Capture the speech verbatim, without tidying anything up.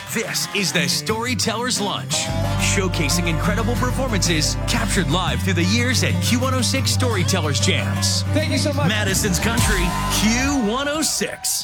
This is the Storyteller's Lunch, showcasing incredible performances captured live through the years at Q one oh six Storytellers Jams. Thank you so much. Madison's Country, Q one oh six.